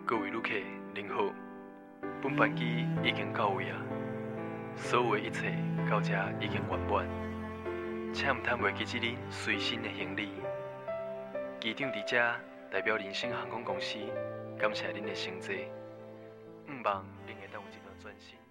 各位旅客，您好，本班机已经到位啊，所有的一切到这已经圆满，请唔通忘记这恁随身的行李。机长伫这代表人生航空公司，感谢恁的乘坐，毋望您会当有一段专心。